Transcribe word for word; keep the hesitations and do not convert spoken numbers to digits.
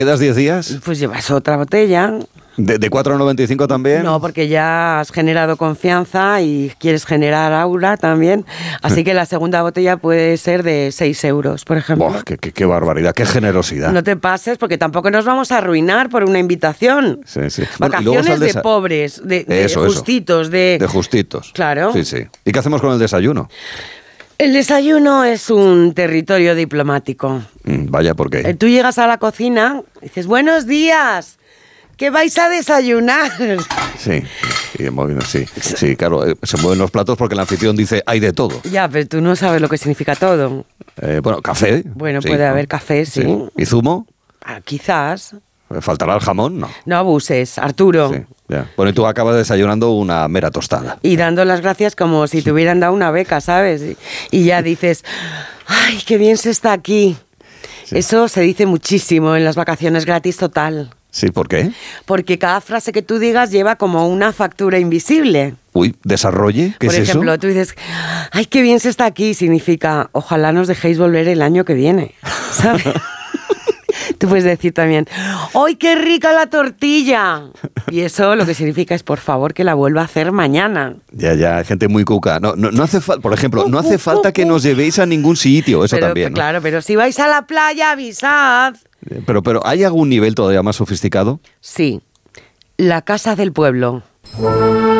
¿Quedas diez días? Pues llevas otra botella. ¿De, de cuatro noventa y cinco también? No, porque ya has generado confianza y quieres generar aura también. Así que la segunda botella puede ser de seis euros, por ejemplo. Buah, qué, qué, qué barbaridad, qué generosidad. No te pases, porque tampoco nos vamos a arruinar por una invitación. Sí, sí. Vacaciones Bueno, de desa- pobres, de, de Eso, eso. justitos, de... De justitos. Claro. Sí, sí. ¿Y qué hacemos con el desayuno? El desayuno es un territorio diplomático. Mm, vaya, ¿por Eh, qué? Tú llegas a la cocina y dices, buenos días, ¿qué vais a desayunar? Sí, sí, moviendo, sí, sí, claro, eh, se mueven los platos porque el anfitrión dice, hay de todo. Ya, pero tú no sabes lo que significa todo. Eh, bueno, café. Bueno, sí, puede ¿no? haber café, sí. ¿Y zumo? Ah, quizás. ¿Faltará el jamón? No. No abuses, Arturo. Sí, ya. Bueno, y tú acabas desayunando una mera tostada. Y dando las gracias como si te hubieran dado una beca, ¿sabes? Y, y ya dices, ¡ay, qué bien se está aquí! Sí. Eso se dice muchísimo en las vacaciones gratis total. Sí, ¿por qué? Porque cada frase que tú digas lleva como una factura invisible. Uy, desarrolle, ¿qué Por es ejemplo, eso? tú dices, ¡ay, qué bien se está aquí! Significa, ojalá nos dejéis volver el año que viene, ¿sabes? Tú puedes decir también, ¡ay, qué rica la tortilla! Y eso lo que significa es, por favor, que la vuelva a hacer mañana. Ya, ya, gente muy cuca. No, no, no hace falta, por ejemplo, no hace falta que nos llevéis a ningún sitio, eso Pero, también, ¿no? Claro, pero si vais a la playa, avisad. Pero, pero, ¿hay algún nivel todavía más sofisticado? Sí, la casa del pueblo.